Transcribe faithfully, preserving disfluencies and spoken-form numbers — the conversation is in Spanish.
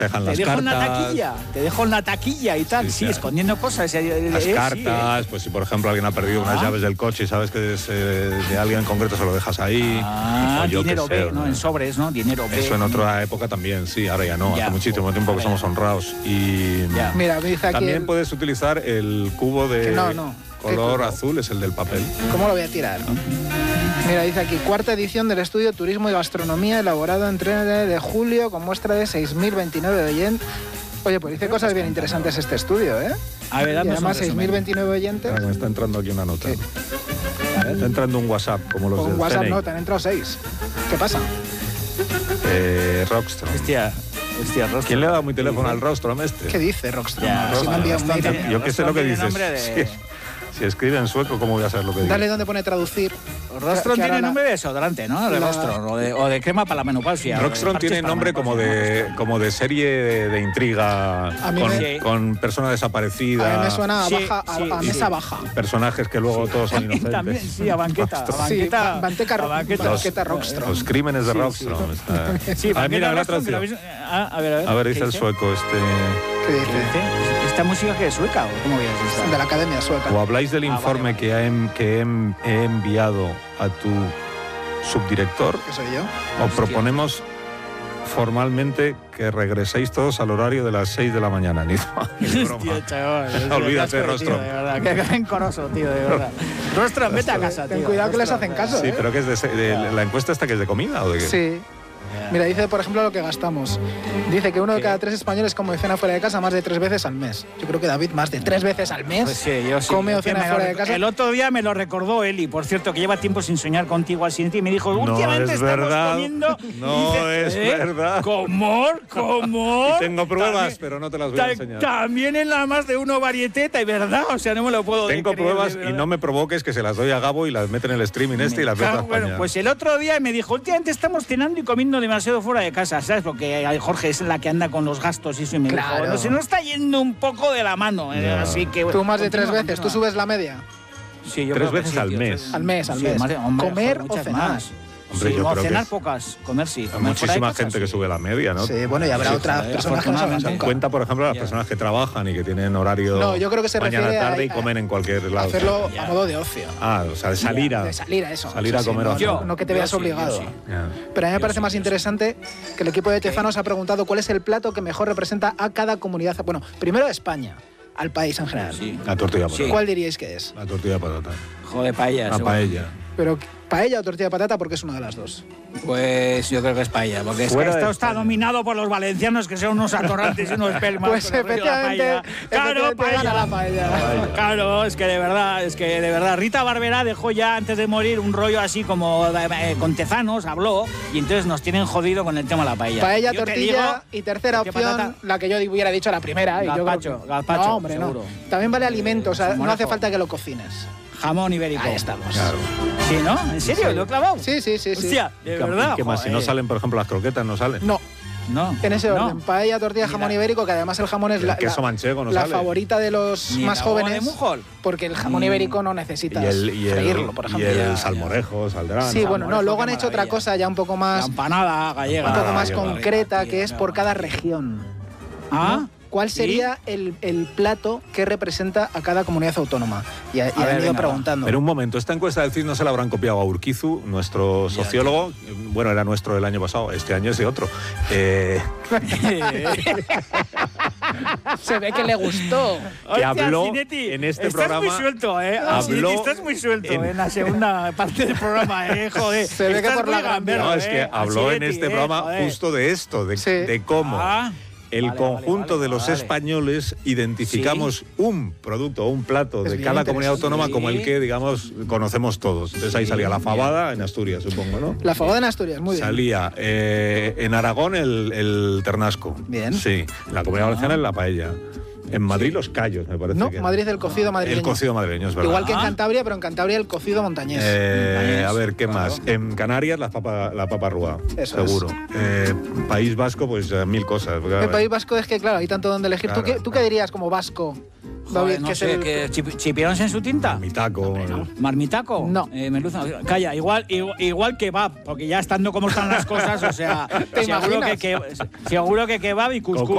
dejan te las dejo cartas. en la taquilla, te dejo en la taquilla y tal, sí, sí, sí, escondiendo cosas. Las eh, cartas, sí, eh. pues si por ejemplo alguien ha perdido ah. unas llaves del coche y sabes que es eh, de alguien en concreto, se lo dejas ahí. Ah, o yo dinero qué sé, B, ¿no? En sobres, ¿no? Dinero B. Eso en otra época también, sí, ahora ya no, ya, hace muchísimo pues, tiempo que somos honrados. Y ya. Mira, me dice aquí también el... puedes utilizar el cubo de Que no, no. color azul, es el del papel. ¿Cómo lo voy a tirar? Mira, dice aquí, cuarta edición del estudio Turismo y Gastronomía, elaborado en tres de julio, con muestra de seis mil veintinueve oyentes. Oye, pues dice cosas bien interesantes este estudio, ¿eh? A ver, y dame además seis mil veintinueve oyentes. Ah, me está entrando aquí una nota. Sí. Está entrando un WhatsApp, como los Con del WhatsApp C N I. no, te han entrado seis. ¿Qué pasa? Eh, Rockstrom. Hostia, hostia, Rostrom. ¿Quién le ha dado mi teléfono al Rostrom este? ¿Qué dice Rockstrom? Ya, Si me ha enviado un mail. Rostrom, Yo qué sé lo que tiene dices. nombre de- Si, si escribe en sueco, ¿cómo voy a saber lo que dice? Dale donde pone traducir. Rostrom Que ahora tiene la- nombre de desodorante, ¿no? De la- Rostrom, o de, o de crema para la menopausia. o de Rockstrom parches tiene para la nombre como menopausia, de, como de serie de, de intriga A mí con, me- con persona desaparecida. A mí me suena a, Sí, baja, a, sí, a sí. mesa baja. Personajes que luego todos son ¿no? inocentes. También, sí, a banqueta. A Ostras. Sí, banqueta, ba- banqueta, a banqueta. banqueta Rockstrom. Los crímenes de Sí, Rockstrom. está- Sí, Ah, banqueta mira, la Rostrom, que lo traducción. habéis- ah, a ver, a ver. A ver, ¿qué dice el sueco este. ¿Qué ¿Qué dice? dice? ¿Esta música que es sueca o cómo veis esta? De la Academia Sueca. O habláis del Ah, informe vale, vale. que, he, en- que he, he enviado a tu subdirector, ¿Qué soy yo? o Hostia. proponemos formalmente que regreséis todos al horario de las seis de la mañana. Ni ni broma. Hostia, chaval. Olvídate, Qué asco, Rostrom. tío, de verdad. Qué rencoroso, tío, de verdad. Rostrom, vete a casa, tío. Ten cuidado que les Rostrom, hacen caso, Sí, ¿eh? pero que es de, se- de- la encuesta esta que es de comida o de qué? Sí. Mira, dice, por ejemplo, lo que gastamos. Dice que uno de ¿Qué? cada tres españoles come o cena fuera de casa más de tres veces al mes. Yo creo que David más de tres veces al mes Pues sí, yo sí. come o Es que cena me lo fuera de rec- casa. El otro día me lo recordó Eli, por cierto, que lleva tiempo sin soñar contigo al siguiente y me dijo, No últimamente es estamos verdad. comiendo... No Dice, es ¿eh? verdad. ¿Cómo? ¿Cómo? Y tengo pruebas, También- pero no te las voy a ta- enseñar. También en la más de uno varieteta, y verdad, o sea, no me lo puedo Tengo creer, pruebas de y verdad. no me provoques que se las doy a Gabo y las mete en el streaming este y las meto a Claro, España. bueno, pues el otro día me dijo, últimamente estamos cenando y comiendo demasiado fuera de casa, ¿sabes? Porque Jorge es la que anda con los gastos y eso, y me Claro. dijo, no, se nos está yendo un poco de la mano, eh, Ya. así que... Tú más de tres continúa, veces, tú continúa. subes la media. Sí, yo Tres creo que veces sí, al tío, mes. tres- Al mes, al sí, mes. más de- hombre, ¿Comer joder, o muchas cenar? más. Hombre, Sí, yo no, creo que cenar es- pocas, comer sí. Hay Comer fuera de muchísima casa, gente que sí. sube la media, ¿no? Sí, bueno, y habrá Sí, otras joder, personas que no saben afortunadamente. nunca. Cuenta, por ejemplo, a las Ya. personas que trabajan y que tienen horario No, yo creo que se mañana refiere a- tarde y a- comen en cualquier lado. Hacerlo Ya. a modo de ocio. Ah, o sea, de salir a... De salir a eso. Salir a Sí, sí, comer no, o no, no. no que te Yo veas sí, yo obligado. sí. Ya. Pero a mí me Yo parece sí, más yo sí. interesante que el equipo de Tezanos ha preguntado cuál es el plato que mejor representa a cada comunidad. Bueno, primero a España, al país en general. Sí. La tortilla de Sí. patata. ¿Cuál diríais que es? La tortilla de patata. Joder, paella. La seguro. paella. Pero paella o tortilla de patata porque es una de las dos. Pues yo creo que es paella, porque es que Fuera de esto está España. dominado por los valencianos que son unos atorrantes y unos pelmas. Pues con el rollo de la efectivamente, paella. Claro, efectivamente gana la paella. Paella. Claro, es que de verdad, es que de verdad. Rita Barberá dejó ya antes de morir un rollo así como eh, con Tezanos, habló, y entonces nos tienen jodido con el tema de la paella. Paella, Yo te tortilla digo, y tercera tortilla opción, patata. la que yo hubiera dicho la primera. y yo creo Gazpacho, que- gazpacho, No, hombre, seguro. no. También vale alimento, o sea, no Monaco. hace falta que lo cocines. Jamón ibérico. Ahí estamos. Claro. Sí, ¿no? ¿En serio? ¿Lo he clavado? Sí, sí, sí, sí. Hostia, de ¿Y qué- verdad. y qué más? Si no joder. salen, por ejemplo, las croquetas, no salen. No, No. en ese no. orden. Paella, tortilla, Ni jamón la- ibérico, que además el jamón es El la, queso la- manchego no la sale. favorita de los Ni más la boba jóvenes. de Mujol. Porque el jamón Ni- ibérico no Y necesitas el, y el, freírlo, por y ejemplo. el Ya, ya. salmorejo, saldrán. Sí, ¿no? bueno, no, Salmorejo, luego qué han hecho otra maravilla. cosa ya un poco La más, empanada gallega. un poco Ah, más qué concreta, maravilla, que es tío, por no. cada región. Ah, ¿no? ¿Cuál ¿sí? sería el, el plato que representa a cada comunidad autónoma? Y, a- y A han ver, ido venga, preguntando. Pero un momento, esta encuesta del C I S no se la habrán copiado a Urquizu, nuestro Ya, sociólogo. Bueno, era nuestro el año pasado, este año es de otro. Eh, Se ve que le gustó. que Hostia, habló Cinetti, en este estás programa. muy suelto, ¿eh? habló Cinetti, estás muy suelto en- en la segunda parte del programa, ¿eh? Joder. Se ve que estás por muy la gran gamberro, No, es que ¿eh? habló en Cinetti, este ¿eh? programa Joder. justo de esto, de, Sí. de cómo Ah, el vale, conjunto vale, de los vale. españoles identificamos un producto o un plato Es de bien cada comunidad interesante. autónoma como el que, digamos, conocemos todos. Entonces ahí Sí, salía la bien. fabada en Asturias, supongo, ¿no? La fabada en Asturias, muy bien. Salía eh, en Aragón el, el ternasco. Bien. Sí. En la Comunidad Valenciana la paella. En Madrid los callos, me parece. No, que era. Madrid el cocido madrileño. El cocido madrileño, es verdad. Igual que en Ah. Cantabria, pero en Cantabria el cocido montañés. Eh, Montañés, a ver, ¿qué claro. más? En Canarias la papa, la papa rúa, Eso seguro. Eh, País Vasco, pues eh, mil cosas. el País Vasco es que, claro, hay tanto donde elegir. ¿Tú, Claro, qué, ¿Tú qué claro. dirías como vasco? Joder, David, no que es sé, el- que chip- ¿chipiones en su tinta? Mi taco. ¿Marmitaco? No. Eh, merluza. Calla, igual, igual, igual kebab, porque ya estando como están las cosas, o sea, ¿Te seguro que, imaginas? que, seguro que kebab y cuscús.